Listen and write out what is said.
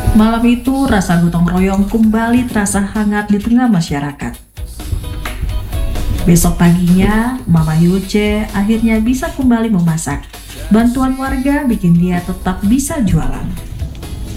Malam itu rasa gotong royong kembali terasa hangat di tengah masyarakat. Besok paginya, Mama Yuce akhirnya bisa kembali memasak. Bantuan warga bikin dia tetap bisa jualan.